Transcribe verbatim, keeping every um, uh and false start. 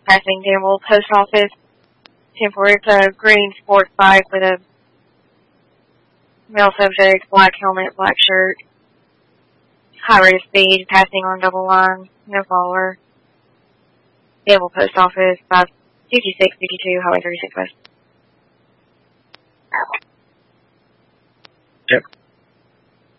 passing Danville Post Office. Temporary, it's a green sports bike with a male subject, black helmet, black shirt. High rate of speed, passing on double line, no follower. Danville Post Office, five fifty-six fifty-two, Highway thirty-six West. Yep.